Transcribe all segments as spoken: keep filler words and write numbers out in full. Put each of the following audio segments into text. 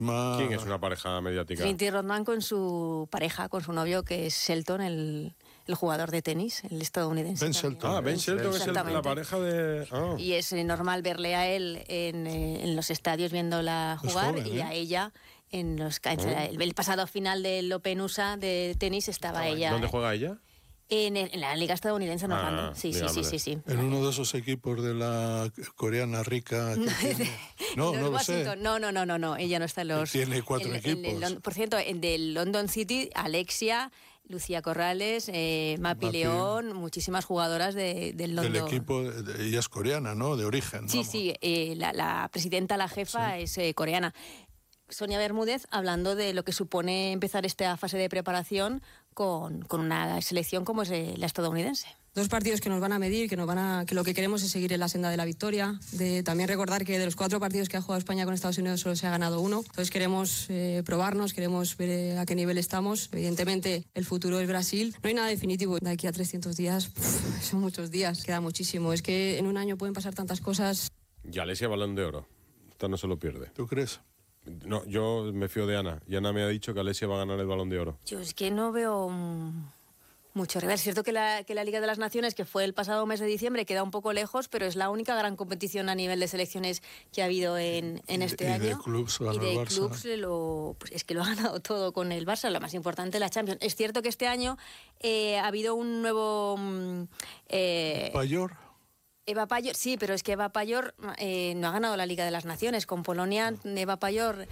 Ma... ¿Quién es una pareja mediática? Lindsay Rodman con su pareja, con su novio, que es Shelton, el, el jugador de tenis, el estadounidense. Ben también. Shelton. Ah, Ben Shelton es el- la Exactamente. pareja de... Ah. Y es eh, normal verle a él en, eh, en los estadios viéndola Es jugar joven, y ¿eh? a ella en los ca- el, el pasado final del Open U S A de tenis estaba ella. ¿Dónde juega ella? En, el- en la liga estadounidense normal. Ah, sí, sí, liga sí, sí, sí. En uno de esos equipos de la coreana rica. que tiene- No, Los no lo sé. Washington. No, no, no, no, no, ella no está en los... Tiene cuatro en- en equipos. el Lon- por cierto, en del London City, Alexia, Lucía Corrales, eh, Mapi, Mapi. León, muchísimas jugadoras de, del London. Del equipo, de- ella es coreana, ¿no? De origen. Sí, vamos. sí, eh, la, la presidenta, la jefa, es eh, coreana. Sonia Bermúdez, hablando de lo que supone empezar esta fase de preparación con, con una selección como es eh, la estadounidense. Dos partidos que nos van a medir, que nos van a, que lo que queremos es seguir en la senda de la victoria. De también recordar que de los cuatro partidos que ha jugado España con Estados Unidos solo se ha ganado uno. Entonces queremos eh, probarnos, queremos ver eh, a qué nivel estamos. Evidentemente el futuro es Brasil. No hay nada definitivo. De aquí a trescientos días, pff, son muchos días, queda muchísimo. Es que en un año pueden pasar tantas cosas. Y Alesia Balón de Oro. Esta no se lo pierde. ¿Tú crees? No, yo me fío de Ana. Y Ana me ha dicho que Alesia va a ganar el Balón de Oro. Yo es que no veo mm, mucho rival. Es cierto que la, que la Liga de las Naciones, que fue el pasado mes de diciembre, queda un poco lejos, pero es la única gran competición a nivel de selecciones que ha habido en, en Y de- este y de año. clubs ganó y de el Barça. clubs lo, pues es que lo ha ganado todo con el Barça, lo más importante, la Champions. Es cierto que este año eh, ha habido un nuevo... mm, eh, Payor. Eva Payor, sí, pero es que Eva Payor eh, no ha ganado la Liga de las Naciones. Con Polonia, Eva Payor,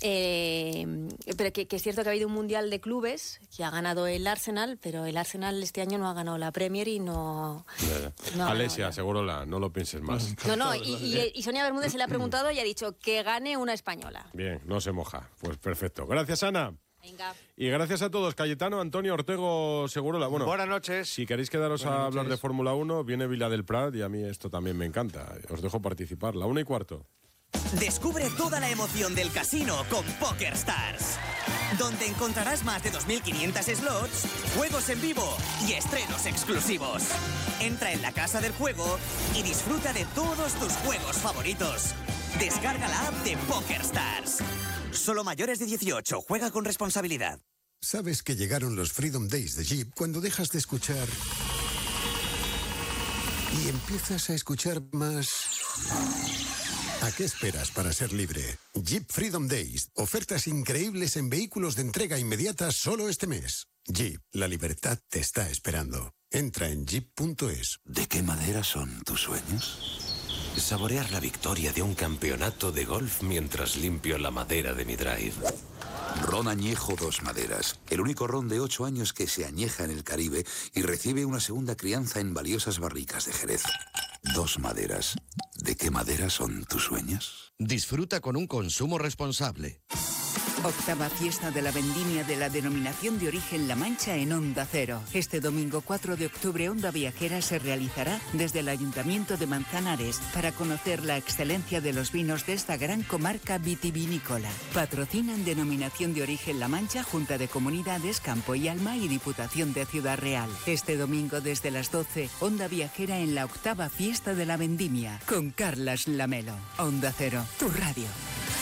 eh, pero que, que es cierto que ha habido un mundial de clubes que ha ganado el Arsenal, pero el Arsenal este año no ha ganado la Premier y no. no ha Alesia, ganado. Segurola, no lo pienses más. No, no, y, y- y Sonia Bermúdez se le ha preguntado y ha dicho que gane una española. Bien, no se moja. Pues perfecto. Gracias, Ana. Venga. Y gracias a todos. Cayetano, Antonio, Ortego, Segurola. Bueno, Buenas noches. si queréis quedaros Buenas a hablar noches. de Fórmula uno, viene Vila del Prat y a mí esto también me encanta. Os dejo participar. La una y cuarto. Descubre toda la emoción del casino con PokerStars, donde encontrarás más de dos mil quinientos slots, juegos en vivo y estrenos exclusivos. Entra en la casa del juego y disfruta de todos tus juegos favoritos. Descarga la app de PokerStars. Solo mayores de dieciocho. Juega con responsabilidad. Sabes que llegaron los Freedom Days de Jeep cuando dejas de escuchar y empiezas a escuchar más. ¿A qué esperas para ser libre? Jeep Freedom Days. Ofertas increíbles en vehículos de entrega inmediata solo este mes. Jeep, la libertad te está esperando. Entra en jeep punto es. ¿De qué madera son tus sueños? Saborear la victoria de un campeonato de golf mientras limpio la madera de mi drive. Ron Añejo Dos Maderas, el único ron de ocho años que se añeja en el Caribe y recibe una segunda crianza en valiosas barricas de Jerez. Dos Maderas. ¿De qué madera son tus sueños? Disfruta con un consumo responsable. Octava fiesta de la vendimia de la denominación de origen La Mancha en Onda Cero. Este domingo cuatro de octubre Onda Viajera se realizará desde el Ayuntamiento de Manzanares para conocer la excelencia de los vinos de esta gran comarca vitivinícola. Patrocinan denominación de origen La Mancha, Junta de Comunidades, Campo y Alma y Diputación de Ciudad Real. Este domingo desde las doce, Onda Viajera en la octava fiesta de la vendimia con Carlas Lamelo. Onda Cero, tu radio.